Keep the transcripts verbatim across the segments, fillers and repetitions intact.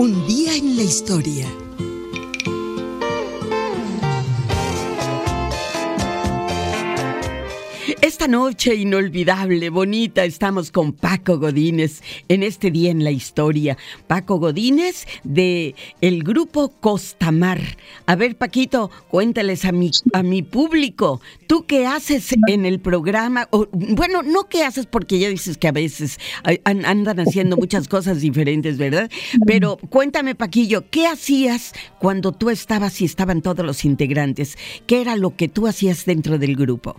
Un día en la historia. Esta noche inolvidable, bonita, estamos con Paco Godínez en este día en la historia. Paco Godínez de el grupo Costamar. A ver, Paquito, cuéntales a mi, a mi público, ¿tú qué haces en el programa? O, bueno, no qué haces porque ya dices que a veces andan haciendo muchas cosas diferentes, ¿verdad? Pero cuéntame, Paquillo, ¿qué hacías cuando tú estabas y estaban todos los integrantes? ¿Qué era lo que tú hacías dentro del grupo?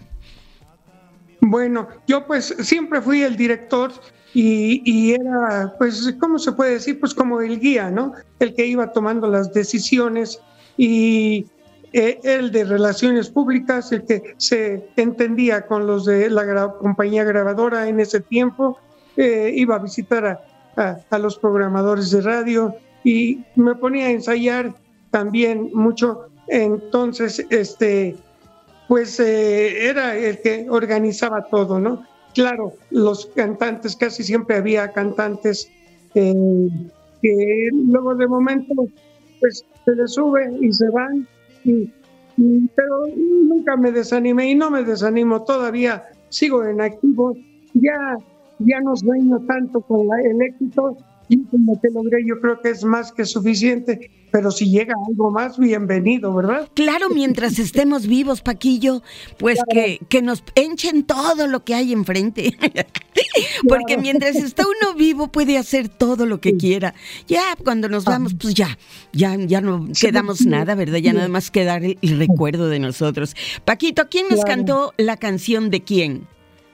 Bueno, yo pues siempre fui el director y, y era, pues, ¿cómo se puede decir? Pues como el guía, ¿no? El que iba tomando las decisiones y eh, el de relaciones públicas, el que se entendía con los de la gra- compañía grabadora en ese tiempo, eh, iba a visitar a, a, a los programadores de radio y me ponía a ensayar también mucho. Entonces, este... pues eh, era el que organizaba todo, ¿no? Claro, los cantantes, casi siempre había cantantes eh, que luego de momento pues se les sube y se van, y, y, pero nunca me desanimé y no me desanimo, todavía sigo en activo, ya, ya no sueño tanto con la, el éxito, y como que logré, yo creo que es más que suficiente, pero si llega algo más, bienvenido, ¿verdad? Claro, mientras estemos vivos, Paquillo, pues claro. que, que nos enchen todo lo que hay enfrente. Porque claro. Mientras está uno vivo puede hacer todo lo que sí. quiera. Ya cuando nos vamos, pues ya, ya, ya no sí, quedamos sí, nada, ¿verdad? Ya sí. Nada más quedar el, el recuerdo de nosotros. Paquito, ¿quién nos claro. cantó la canción de quién?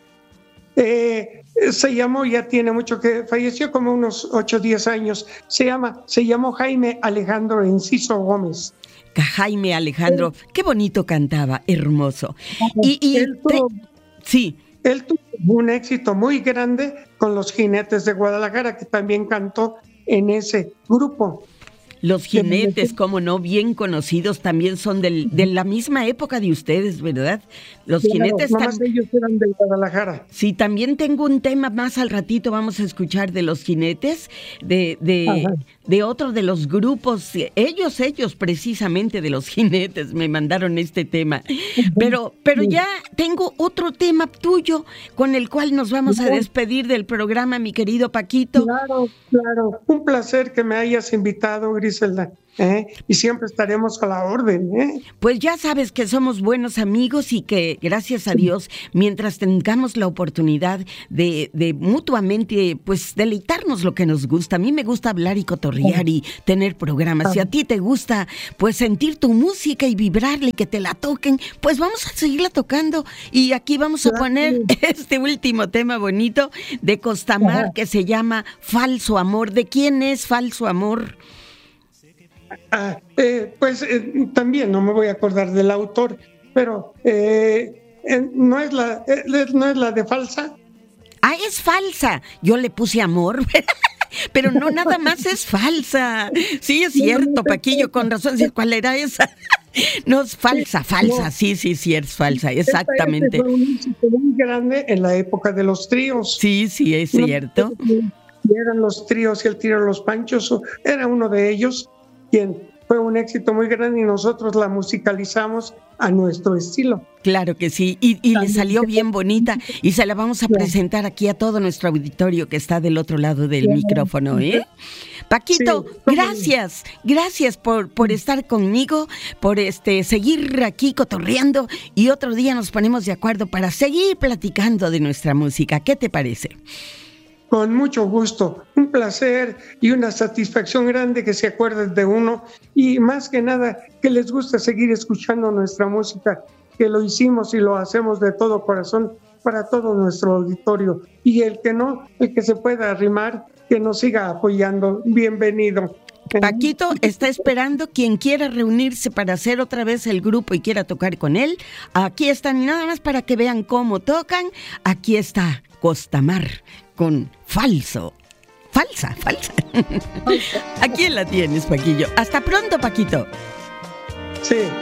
Eh, se llamó, ya tiene mucho que falleció, como unos ocho o diez años, se llama, se llamó Jaime Alejandro Enciso Gómez. Jaime Alejandro, sí. Qué bonito cantaba, hermoso. Y, y él tuvo, te... sí. Él tuvo un éxito muy grande con los Jinetes de Guadalajara, que también cantó en ese grupo. Los Jinetes, como no, bien conocidos, también son del, de la misma época de ustedes, ¿verdad? Los claro, Jinetes tam- ellos eran de Guadalajara. Sí, también tengo un tema más al ratito, vamos a escuchar de los Jinetes, de, de, de otro de los grupos, ellos, ellos precisamente de los Jinetes me mandaron este tema. Pero, pero ya tengo otro tema tuyo con el cual nos vamos a despedir del programa, mi querido Paquito. Claro, claro, un placer que me hayas invitado, Griselda. ¿Eh? Y siempre estaremos a la orden, ¿eh? Pues ya sabes que somos buenos amigos y que, gracias a Dios, mientras tengamos la oportunidad de, de mutuamente, pues, deleitarnos lo que nos gusta. A mí me gusta hablar y cotorrear y tener programas. Si a ti te gusta, pues, sentir tu música y vibrarle y que te la toquen, pues vamos a seguirla tocando. Y aquí vamos a poner este último tema bonito de Costamar que se llama Falso Amor. ¿De quién es Falso Amor? Ah, eh, pues eh, también no me voy a acordar del autor, pero eh, eh, no es la eh, no es la de Falsa. Ah, es falsa. Yo le puse amor, pero no nada más es falsa. Sí, es cierto, Paquillo, con razón. ¿Cuál era esa? No, es falsa, falsa. Sí, sí, sí, es falsa, exactamente. Esta fue un éxito muy grande en la época de los tríos. Sí, sí, es cierto. Y eran los tríos y el trío de los Panchos, era uno de ellos, quien fue un éxito muy grande y nosotros la musicalizamos a nuestro estilo. Claro que sí, y, y le salió bien bonita y se la vamos a presentar aquí a todo nuestro auditorio que está del otro lado del micrófono, ¿eh? Paquito, sí, gracias, gracias por, por estar conmigo, por este seguir aquí cotorreando y otro día nos ponemos de acuerdo para seguir platicando de nuestra música. ¿Qué te parece? Con mucho gusto, un placer y una satisfacción grande que se acuerden de uno y más que nada que les gusta seguir escuchando nuestra música, que lo hicimos y lo hacemos de todo corazón para todo nuestro auditorio y el que no, el que se pueda arrimar, que nos siga apoyando, bienvenido. Paquito está esperando quien quiera reunirse para hacer otra vez el grupo y quiera tocar con él. Aquí están, nada más para que vean cómo tocan. Aquí está Costamar con Falso. Falsa, falsa. ¿A quién la tienes, Paquillo? Hasta pronto, Paquito. Sí.